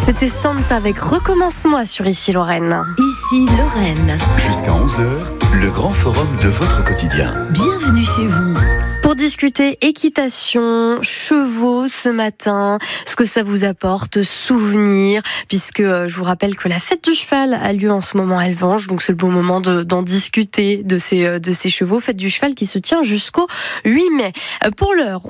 C'était Santa avec Recommence-moi sur Ici Lorraine. Ici Lorraine. Jusqu'à 11h, le grand forum de votre quotidien. Bienvenue chez vous. Pour discuter équitation, chevaux ce matin, ce que ça vous apporte, souvenirs, puisque je vous rappelle que la fête du cheval a lieu en ce moment à Elvange, donc c'est le bon moment d'en discuter de ces chevaux. Fête du cheval qui se tient jusqu'au 8 mai. Pour l'heure,